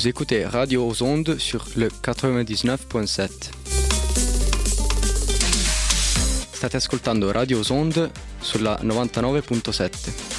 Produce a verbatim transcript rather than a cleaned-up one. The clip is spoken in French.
Vous écoutez Radio aux Ondes sur le quatre-vingt-dix-neuf virgolă sette. State ascoltando Radio aux Ondes sulla novantanove virgola sette.